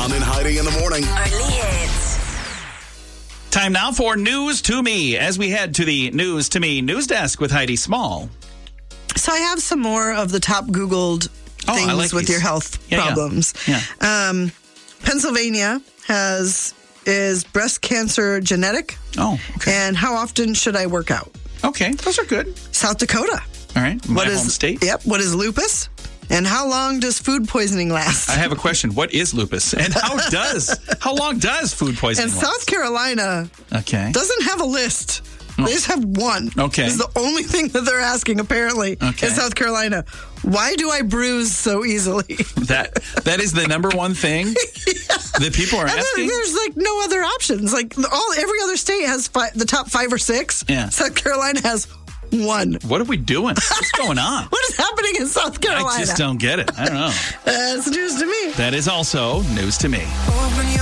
Tom and Heidi in the morning. Early hits. Time now for News to Me, as we head to the News to Me news desk with Heidi Small. So I have some more of the top Googled things I like with these. your health problems. Yeah. Pennsylvania is breast cancer genetic? Oh, okay. And how often should I work out? Okay, those are good. South Dakota. All right, my home state. Yep. What is lupus? And how long does food poisoning last? I have a question. What is lupus? And how long does food poisoning And last? South Carolina doesn't have a list. They just have one. Okay. This is the only thing that they're asking, apparently, in South Carolina. Why do I bruise so easily? That is the number one thing that people are asking? There's like no other options. Like every other state has the top 5 or 6. Yeah. South Carolina has one. What are we doing? What's going on? What is happening in South Carolina? I just don't get it. I don't know. That's news to me. That is also news to me. Open your